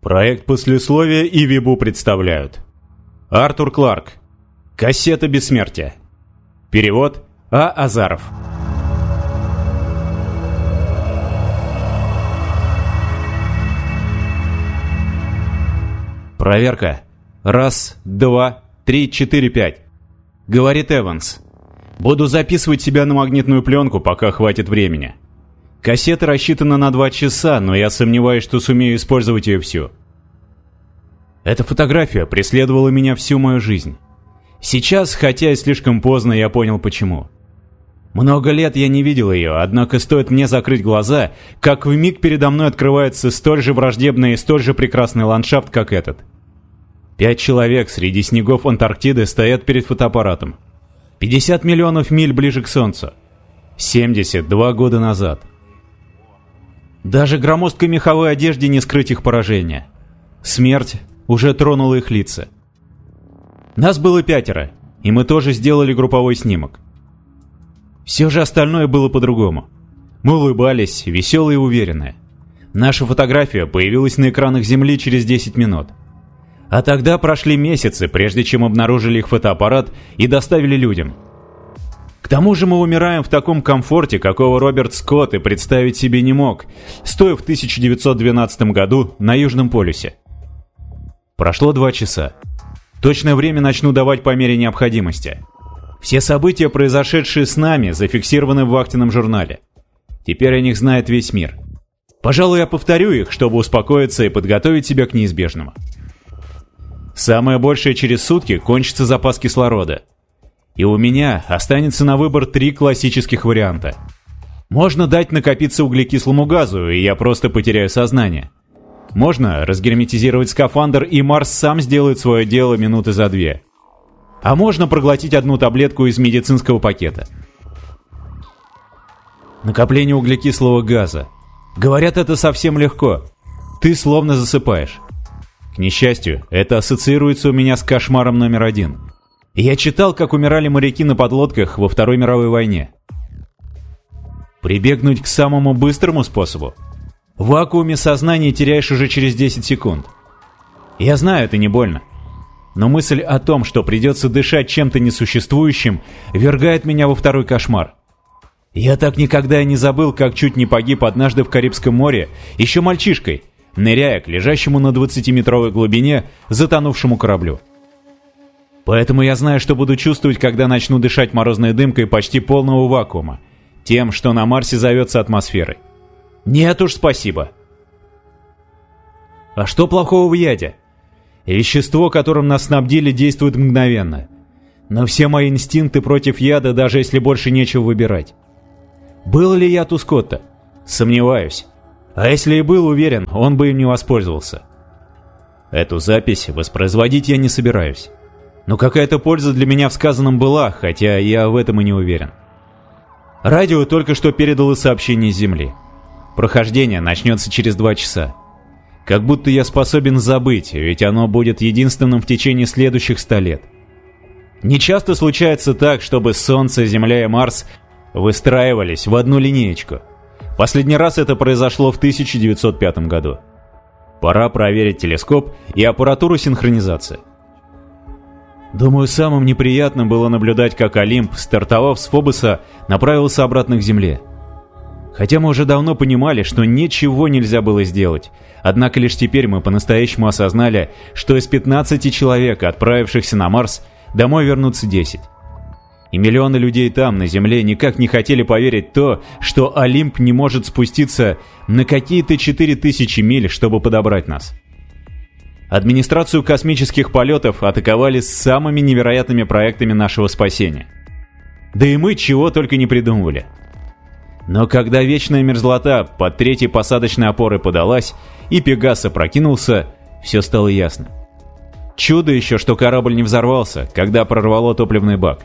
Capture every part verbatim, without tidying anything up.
Проект «Послесловие» и Вибу представляют. Артур Кларк. Кассета бессмертия. Перевод А. Азаров. Проверка. Раз, два, три, четыре, пять. Говорит Эванс. Буду записывать себя на магнитную пленку, пока хватит времени. Кассета рассчитана на два часа, но я сомневаюсь, что сумею использовать ее всю. Эта фотография преследовала меня всю мою жизнь. Сейчас, хотя и слишком поздно, я понял почему. Много лет я не видел ее, однако стоит мне закрыть глаза, как вмиг передо мной открывается столь же враждебный и столь же прекрасный ландшафт, как этот. Пять человек среди снегов Антарктиды стоят перед фотоаппаратом. пятьдесят миллионов миль ближе к Солнцу. семьдесят два года назад. Даже громоздкой меховой одежде не скрыть их поражение. Смерть уже тронула их лица. Нас было пятеро, и мы тоже сделали групповой снимок. Все же остальное было по-другому. Мы улыбались, веселые и уверенные. Наша фотография появилась на экранах Земли через десять минут. А тогда прошли месяцы, прежде чем обнаружили их фотоаппарат и доставили людям. К тому же мы умираем в таком комфорте, какого Роберт Скотт и представить себе не мог, стоя в тысяча девятьсот двенадцатом году на Южном полюсе. Прошло два часа. Точное время начну давать по мере необходимости. Все события, произошедшие с нами, зафиксированы в вахтенном журнале. Теперь о них знает весь мир. Пожалуй, я повторю их, чтобы успокоиться и подготовить себя к неизбежному. Самое большее через сутки кончится запас кислорода. И у меня останется на выбор три классических варианта. Можно дать накопиться углекислому газу, и я просто потеряю сознание. Можно разгерметизировать скафандр, и Марс сам сделает свое дело минуты за две. А можно проглотить одну таблетку из медицинского пакета. Накопление углекислого газа. Говорят, это совсем легко. Ты словно засыпаешь. К несчастью, это ассоциируется у меня с кошмаром номер один. Я читал, как умирали моряки на подлодках во Второй мировой войне. Прибегнуть к самому быстрому способу. В вакууме сознание теряешь уже через десять секунд. Я знаю, это не больно. Но мысль о том, что придется дышать чем-то несуществующим, ввергает меня во второй кошмар. Я так никогда и не забыл, как чуть не погиб однажды в Карибском море, еще мальчишкой, ныряя к лежащему на двадцатиметровой глубине затонувшему кораблю. Поэтому я знаю, что буду чувствовать, когда начну дышать морозной дымкой почти полного вакуума, тем, что на Марсе зовется атмосферой. Нет уж, спасибо. А что плохого в яде? Вещество, которым нас снабдили, действует мгновенно. Но все мои инстинкты против яда, даже если больше нечего выбирать. Был ли яд у Скотта? Сомневаюсь. А если и был, уверен, он бы им не воспользовался. Эту запись воспроизводить я не собираюсь. Но какая-то польза для меня в сказанном была, хотя я в этом и не уверен. Радио только что передало сообщение с Земли. Прохождение начнется через два часа. Как будто я способен забыть, ведь оно будет единственным в течение следующих ста лет. Нечасто случается так, чтобы Солнце, Земля и Марс выстраивались в одну линеечку. Последний раз это произошло в тысяча девятьсот пятом году. Пора проверить телескоп и аппаратуру синхронизации. Думаю, самым неприятным было наблюдать, как Олимп, стартовав с Фобоса, направился обратно к Земле. Хотя мы уже давно понимали, что ничего нельзя было сделать, однако лишь теперь мы по-настоящему осознали, что из пятнадцати человек, отправившихся на Марс, домой вернутся десять. И миллионы людей там, на Земле, никак не хотели поверить в то, что Олимп не может спуститься на какие-то четыре тысячи миль, чтобы подобрать нас. Администрацию космических полетов атаковали с самыми невероятными проектами нашего спасения. Да и мы чего только не придумывали. Но когда вечная мерзлота под третьей посадочной опорой подалась и Пегас опрокинулся, все стало ясно. Чудо еще, что корабль не взорвался, когда прорвало топливный бак.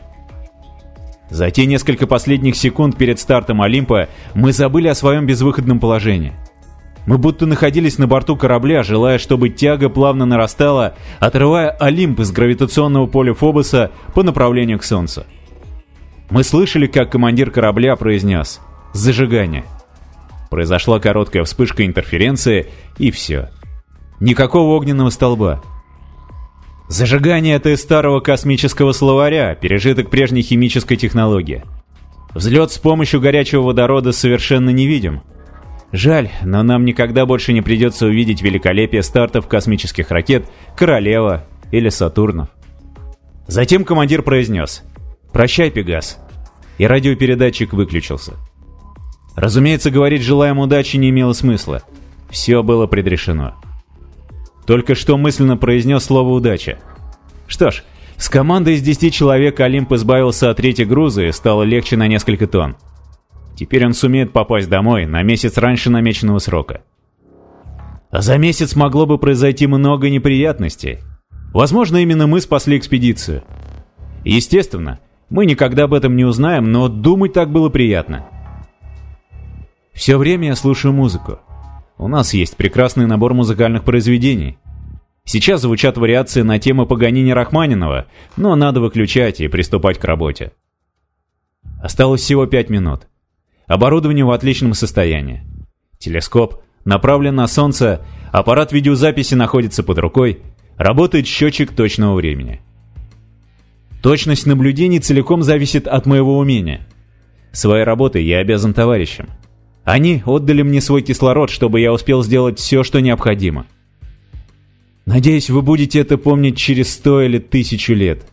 За те несколько последних секунд перед стартом Олимпа мы забыли о своем безвыходном положении. Мы будто находились на борту корабля, желая, чтобы тяга плавно нарастала, отрывая Олимп из гравитационного поля Фобоса по направлению к Солнцу. Мы слышали, как командир корабля произнес «Зажигание». Произошла короткая вспышка интерференции, и все. Никакого огненного столба. Зажигание — это из старого космического словаря, пережиток прежней химической технологии. Взлет с помощью горячего водорода совершенно невидим. Жаль, но нам никогда больше не придется увидеть великолепие стартов космических ракет «Королева» или «Сатурнов». Затем командир произнес: «Прощай, Пегас», и радиопередатчик выключился. Разумеется, говорить «желаем удачи» не имело смысла. Все было предрешено. Только что мысленно произнес слово «удача». Что ж, с командой из десяти человек Олимп избавился от трети груза и стало легче на несколько тонн. Теперь он сумеет попасть домой на месяц раньше намеченного срока. А за месяц могло бы произойти много неприятностей. Возможно, именно мы спасли экспедицию. Естественно, мы никогда об этом не узнаем, но думать так было приятно. Все время я слушаю музыку. У нас есть прекрасный набор музыкальных произведений. Сейчас звучат вариации на темы Паганини-Рахманинова, но надо выключать и приступать к работе. Осталось всего пять минут. Оборудование в отличном состоянии. Телескоп направлен на Солнце, аппарат видеозаписи находится под рукой, работает счетчик точного времени. Точность наблюдений целиком зависит от моего умения. Своей работой я обязан товарищам. Они отдали мне свой кислород, чтобы я успел сделать все, что необходимо. Надеюсь, вы будете это помнить через сто или тысячу лет.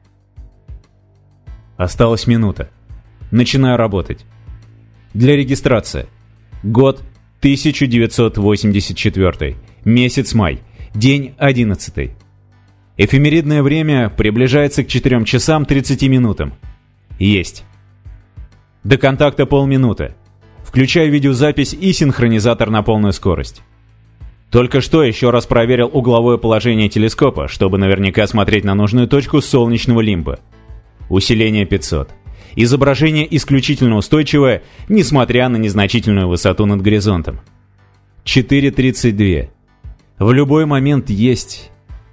Осталась минута. Начинаю работать. Для регистрации. Год тысяча девятьсот восемьдесят четвёртый. Месяц май. День одиннадцатый. Эфемеридное время приближается к четырем часам тридцати минутам. Есть. До контакта полминуты. Включаю видеозапись и синхронизатор на полную скорость. Только что еще раз проверил угловое положение телескопа, чтобы наверняка смотреть на нужную точку солнечного лимба. Усиление пятьсот. Изображение исключительно устойчивое, несмотря на незначительную высоту над горизонтом. четыре тридцать два. В любой момент есть...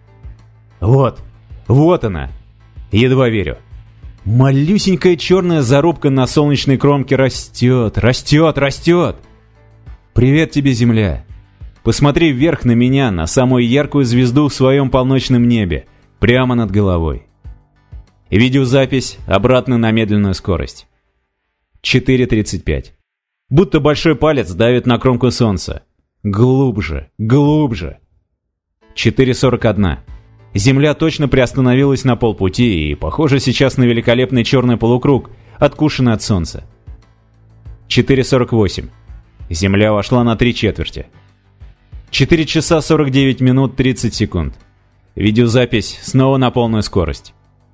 Вот, вот она. Едва верю. Малюсенькая черная зарубка на солнечной кромке растет, растет, растет. Привет тебе, Земля. Посмотри вверх на меня, на самую яркую звезду в своем полночном небе, прямо над головой. Видеозапись обратно на медленную скорость. четыре тридцать пять. Будто большой палец давит на кромку солнца. Глубже, глубже. четыре сорок один. Земля точно приостановилась на полпути и похожа сейчас на великолепный черный полукруг, откушенный от солнца. четыре сорок восемь. Земля вошла на три четверти. четыре часа сорок девять минут тридцать секунд. Видеозапись снова на полную скорость.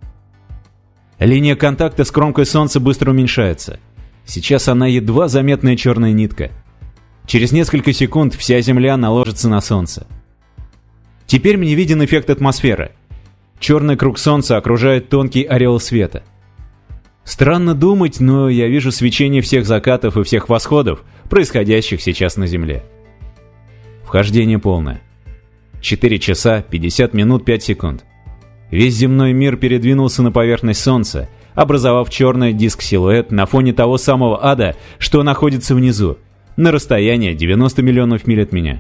Линия контакта с кромкой солнца быстро уменьшается. Сейчас она едва заметная черная нитка. Через несколько секунд вся Земля наложится на солнце. Теперь мне виден эффект атмосферы. Черный круг солнца окружает тонкий ореол света. Странно думать, но я вижу свечение всех закатов и всех восходов, происходящих сейчас на Земле. Вхождение полное. четыре часа пятьдесят минут пять секунд. Весь земной мир передвинулся на поверхность Солнца, образовав черный диск-силуэт на фоне того самого ада, что находится внизу, на расстоянии девяносто миллионов миль от меня.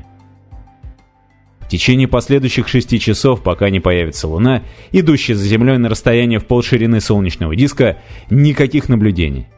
В течение последующих шести часов, пока не появится Луна, идущая за Землей на расстояние в полширины солнечного диска, никаких наблюдений.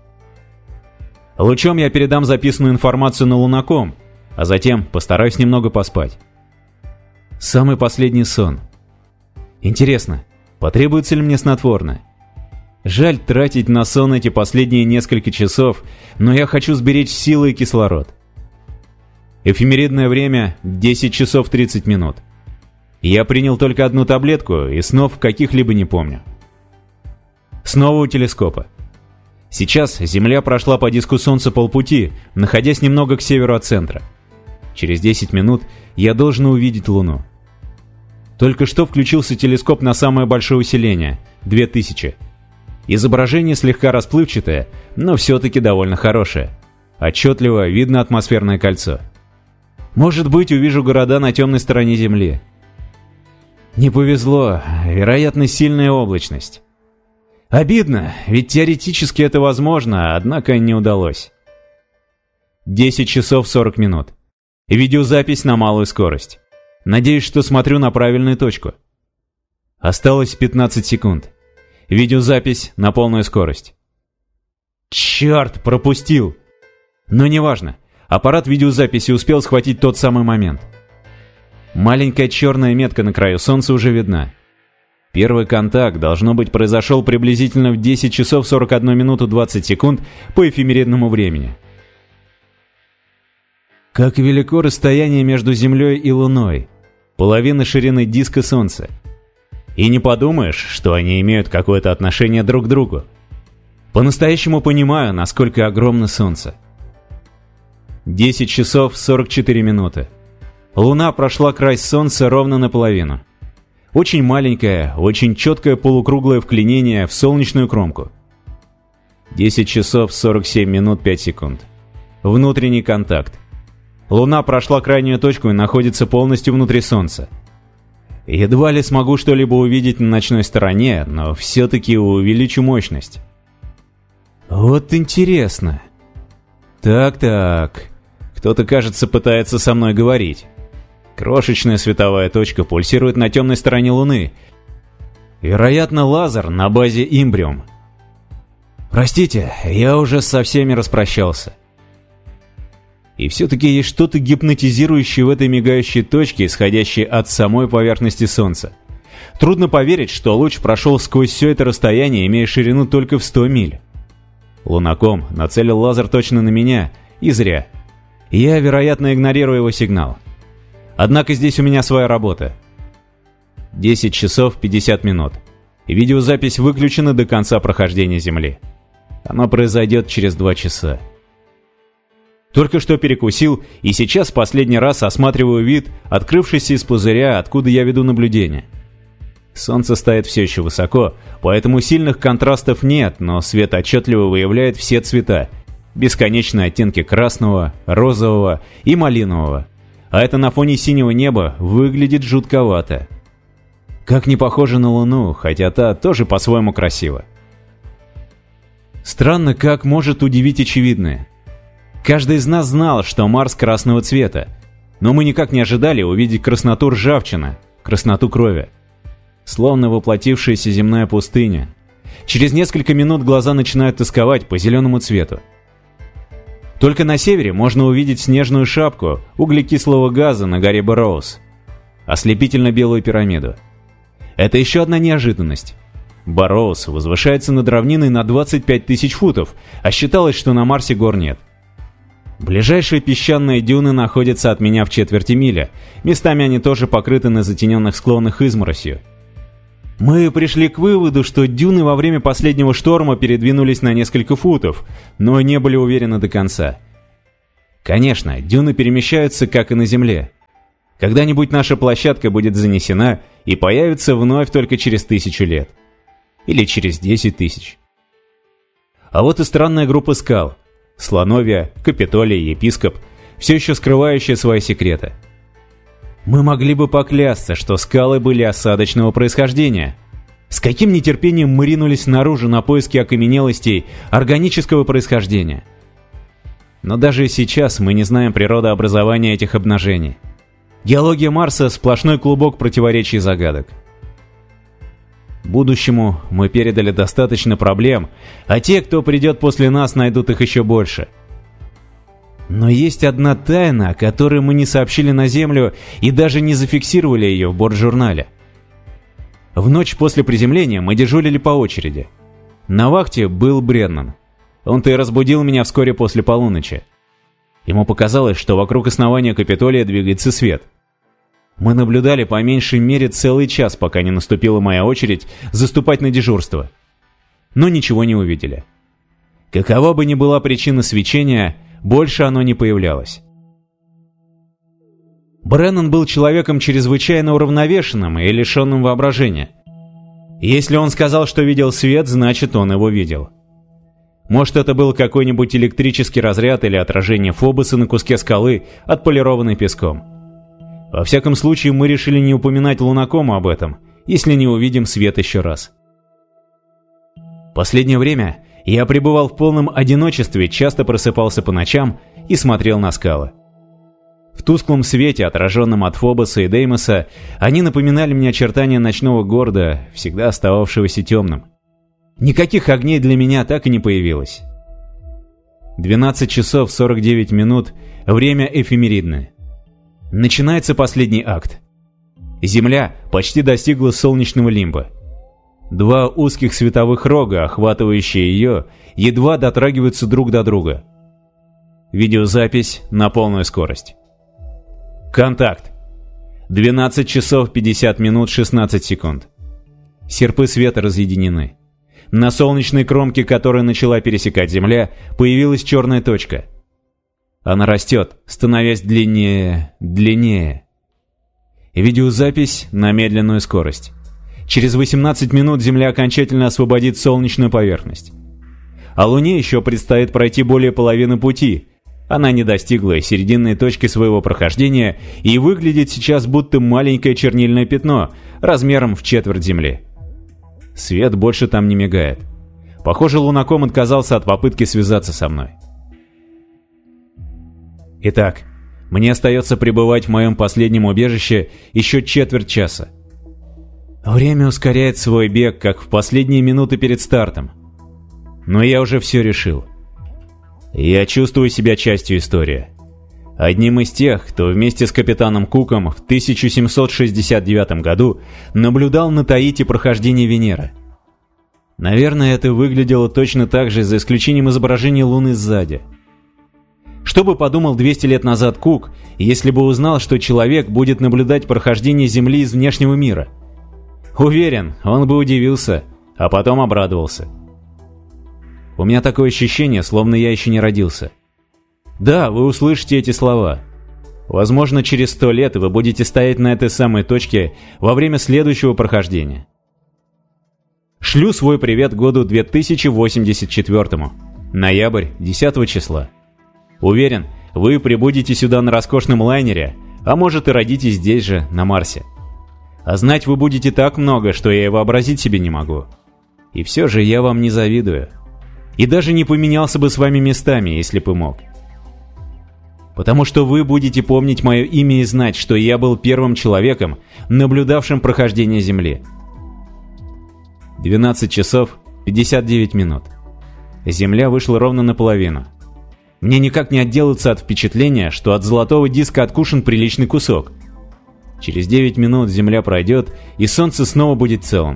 Лучом я передам записанную информацию на Лунаком, а затем постараюсь немного поспать. Самый последний сон. Интересно, потребуется ли мне снотворное? Жаль тратить на сон эти последние несколько часов, но я хочу сберечь силы и кислород. Эфемеридное время десять часов тридцать минут. Я принял только одну таблетку и снов каких-либо не помню. Снова у телескопа. Сейчас Земля прошла по диску Солнца полпути, находясь немного к северу от центра. Через десять минут я должен увидеть Луну. Только что включился телескоп на самое большое усиление – две тысячи. Изображение слегка расплывчатое, но все-таки довольно хорошее. Отчетливо видно атмосферное кольцо. Может быть, увижу города на темной стороне Земли. Не повезло, вероятно, сильная облачность. Обидно, ведь теоретически это возможно, однако не удалось. десять часов сорок минут. Видеозапись на малую скорость. Надеюсь, что смотрю на правильную точку. Осталось пятнадцать секунд. Видеозапись на полную скорость. Черт, пропустил! Но неважно. Аппарат видеозаписи успел схватить тот самый момент. Маленькая черная метка на краю солнца уже видна. Первый контакт, должно быть, произошел приблизительно в десять часов сорок одну минуту двадцать секунд по эфемеридному времени. Как велико расстояние между Землей и Луной. Половина ширины диска Солнца. И не подумаешь, что они имеют какое-то отношение друг к другу. По-настоящему понимаю, насколько огромно Солнце. десять часов сорок четыре минуты. Луна прошла край Солнца ровно наполовину. Очень маленькое, очень четкое полукруглое вклинение в солнечную кромку. десять часов сорок семь минут пять секунд. Внутренний контакт. Луна прошла крайнюю точку и находится полностью внутри Солнца. Едва ли смогу что-либо увидеть на ночной стороне, но все-таки увеличу мощность. Вот интересно. Так-так. Кто-то, кажется, пытается со мной говорить. Крошечная световая точка пульсирует на темной стороне Луны. Вероятно, лазер на базе Имбриум. Простите, я уже со всеми распрощался. И все-таки есть что-то гипнотизирующее в этой мигающей точке, исходящей от самой поверхности Солнца. Трудно поверить, что луч прошел сквозь все это расстояние, имея ширину только в сто миль. Лунаком нацелил лазер точно на меня, и зря. Я, вероятно, игнорирую его сигнал. Однако здесь у меня своя работа. десять часов пятьдесят минут. Видеозапись выключена до конца прохождения Земли. Оно произойдет через два часа. Только что перекусил, и сейчас последний раз осматриваю вид, открывшийся из пузыря, откуда я веду наблюдение. Солнце стоит все еще высоко, поэтому сильных контрастов нет, но свет отчетливо выявляет все цвета, бесконечные оттенки красного, розового и малинового. А это на фоне синего неба выглядит жутковато. Как не похоже на Луну, хотя та тоже по-своему красива. Странно, как может удивить очевидное. Каждый из нас знал, что Марс красного цвета, но мы никак не ожидали увидеть красноту ржавчины, красноту крови. Словно воплотившаяся земная пустыня. Через несколько минут глаза начинают тосковать по зеленому цвету. Только на севере можно увидеть снежную шапку углекислого газа на горе Бэрроуз, ослепительно-белую пирамиду. Это еще одна неожиданность. Бэрроуз возвышается над равниной на двадцать пять тысяч футов, а считалось, что на Марсе гор нет. Ближайшие песчаные дюны находятся от меня в четверти мили, местами они тоже покрыты на затененных склонах изморосью. Мы пришли к выводу, что дюны во время последнего шторма передвинулись на несколько футов, но не были уверены до конца. Конечно, дюны перемещаются, как и на Земле. Когда-нибудь наша площадка будет занесена и появится вновь только через тысячу лет. Или через десять тысяч. А вот и странная группа скал. Слоновья, Капитолий, Епископ, все еще скрывающие свои секреты. Мы могли бы поклясться, что скалы были осадочного происхождения. С каким нетерпением мы ринулись наружу на поиски окаменелостей органического происхождения. Но даже сейчас мы не знаем природообразования этих обнажений. Геология Марса – сплошной клубок противоречий и загадок. Будущему мы передали достаточно проблем, а те, кто придет после нас, найдут их еще больше. Но есть одна тайна, о которой мы не сообщили на Землю и даже не зафиксировали ее в бортжурнале. В ночь после приземления мы дежурили по очереди. На вахте был Бреннан. Он-то и разбудил меня вскоре после полуночи. Ему показалось, что вокруг основания Капитолия двигается свет. Мы наблюдали по меньшей мере целый час, пока не наступила моя очередь заступать на дежурство. Но ничего не увидели. Какова бы ни была причина свечения, больше оно не появлялось. Бреннан был человеком чрезвычайно уравновешенным и лишенным воображения. Если он сказал, что видел свет, значит, он его видел. Может, это был какой-нибудь электрический разряд или отражение Фобоса на куске скалы, отполированной песком. Во всяком случае, мы решили не упоминать Лунакому об этом, если не увидим свет еще раз. Последнее время я пребывал в полном одиночестве, часто просыпался по ночам и смотрел на скалы. В тусклом свете, отраженном от Фобоса и Деймоса, они напоминали мне очертания ночного города, всегда остававшегося темным. Никаких огней для меня так и не появилось. двенадцать часов сорок девять минут, время эфемеридное. Начинается последний акт. Земля почти достигла солнечного лимба. Два узких световых рога, охватывающие ее, едва дотрагиваются друг до друга. Видеозапись на полную скорость. Контакт. двенадцать часов пятьдесят минут шестнадцать секунд. Серпы света разъединены. На солнечной кромке, которая начала пересекать Земля, появилась черная точка. Она растет, становясь длиннее, длиннее. Видеозапись на медленную скорость. Через восемнадцать минут Земля окончательно освободит солнечную поверхность. А Луне еще предстоит пройти более половины пути. Она не достигла серединной точки своего прохождения и выглядит сейчас будто маленькое чернильное пятно, размером в четверть Земли. Свет больше там не мигает. Похоже, луноком отказался от попытки связаться со мной. Итак, мне остается пребывать в моем последнем убежище еще четверть часа. Время ускоряет свой бег, как в последние минуты перед стартом. Но я уже все решил. Я чувствую себя частью истории. Одним из тех, кто вместе с капитаном Куком в тысяча семьсот шестьдесят девятом году наблюдал на Таити прохождение Венеры. Наверное, это выглядело точно так же, за исключением изображения Луны сзади. Что бы подумал двести лет назад Кук, если бы узнал, что человек будет наблюдать прохождение Земли из внешнего мира? Уверен, он бы удивился, а потом обрадовался. У меня такое ощущение, словно я еще не родился. Да, вы услышите эти слова. Возможно, через сто лет вы будете стоять на этой самой точке во время следующего прохождения. Шлю свой привет году две тысячи восемьдесят четвёртому. Ноябрь, десятого числа. Уверен, вы прибудете сюда на роскошном лайнере, а может и родитесь здесь же, на Марсе. А знать вы будете так много, что я и вообразить себе не могу. И все же я вам не завидую. И даже не поменялся бы с вами местами, если бы мог. Потому что вы будете помнить мое имя и знать, что я был первым человеком, наблюдавшим прохождение Земли. двенадцать часов пятьдесят девять минут. Земля вышла ровно наполовину. Мне никак не отделаться от впечатления, что от золотого диска откушен приличный кусок. Через девять минут Земля пройдет, и Солнце снова будет целым.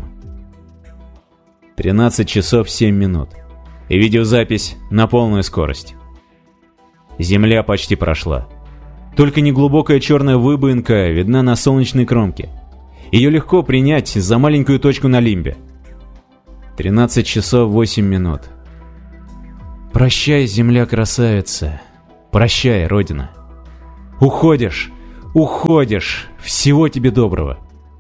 тринадцать часов семь минут. И видеозапись на полную скорость. Земля почти прошла. Только неглубокая черная выбоинка видна на солнечной кромке. Ее легко принять за маленькую точку на лимбе. тринадцать часов восемь минут. Прощай, Земля красавица. Прощай, Родина. Уходишь, уходишь. Всего тебе доброго.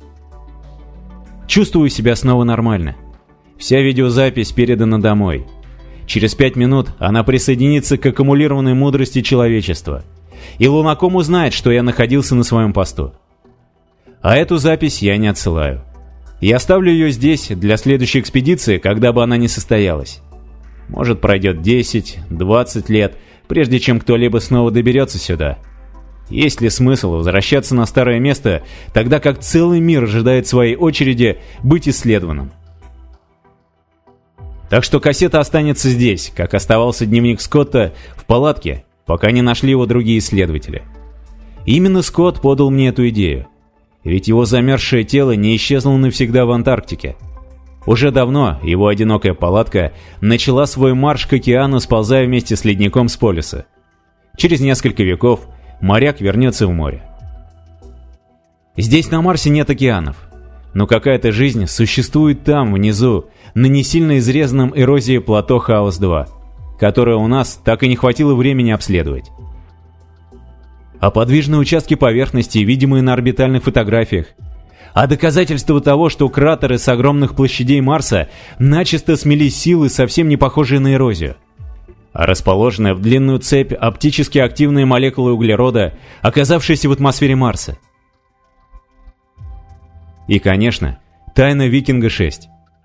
Чувствую себя снова нормально. Вся видеозапись передана домой. Через пять минут она присоединится к аккумулированной мудрости человечества. И Луноком узнает, что я находился на своем посту. А эту запись я не отсылаю. Я оставлю ее здесь для следующей экспедиции, когда бы она ни состоялась. Может, пройдет десять-двадцать лет, прежде чем кто-либо снова доберется сюда. Есть ли смысл возвращаться на старое место, тогда как целый мир ожидает своей очереди быть исследованным? Так что кассета останется здесь, как оставался дневник Скотта в палатке, пока не нашли его другие исследователи. Именно Скотт подал мне эту идею, ведь его замерзшее тело не исчезло навсегда в Антарктике. Уже давно его одинокая палатка начала свой марш к океану, сползая вместе с ледником с полюса. Через несколько веков моряк вернется в море. Здесь на Марсе нет океанов, но какая-то жизнь существует там, внизу, на не сильно изрезанном эрозией плато Хаос два, которое у нас так и не хватило времени обследовать. А подвижные участки поверхности, видимые на орбитальных фотографиях, а доказательство того, что кратеры с огромных площадей Марса начисто смели силы, совсем не похожие на эрозию. А расположенная в длинную цепь оптически активные молекулы углерода, оказавшиеся в атмосфере Марса. И, конечно, тайна Викинга шесть.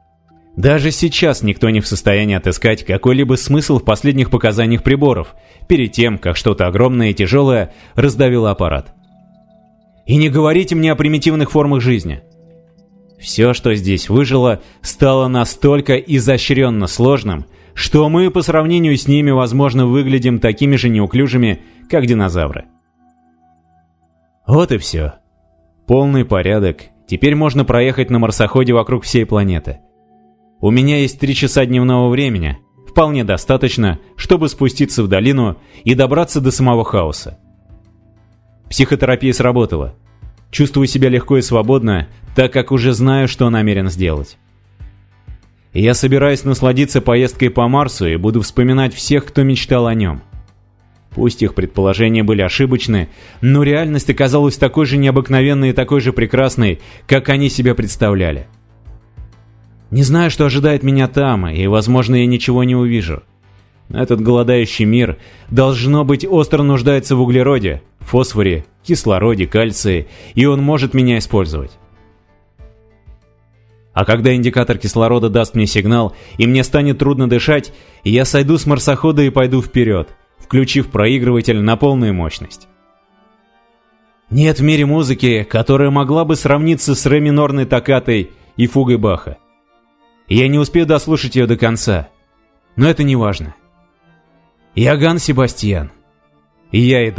Даже сейчас никто не в состоянии отыскать какой-либо смысл в последних показаниях приборов, перед тем, как что-то огромное и тяжелое раздавило аппарат. И не говорите мне о примитивных формах жизни. Все, что здесь выжило, стало настолько изощренно сложным, что мы по сравнению с ними, возможно, выглядим такими же неуклюжими, как динозавры. Вот и все. Полный порядок. Теперь можно проехать на марсоходе вокруг всей планеты. У меня есть три часа дневного времени. Вполне достаточно, чтобы спуститься в долину и добраться до самого хаоса. Психотерапия сработала. Чувствую себя легко и свободно, так как уже знаю, что намерен сделать. Я собираюсь насладиться поездкой по Марсу и буду вспоминать всех, кто мечтал о нем. Пусть их предположения были ошибочны, но реальность оказалась такой же необыкновенной и такой же прекрасной, как они себя представляли. Не знаю, что ожидает меня там, и, возможно, я ничего не увижу. Этот голодающий мир, должно быть, остро нуждается в углероде, фосфоре, кислороде, кальции, и он может меня использовать. А когда индикатор кислорода даст мне сигнал, и мне станет трудно дышать, я сойду с марсохода и пойду вперед, включив проигрыватель на полную мощность. Нет в мире музыки, которая могла бы сравниться с ре минорной токкатой и фугой Баха. Я не успею дослушать ее до конца, но это не важно. Я Ганн Себастьян, и я иду.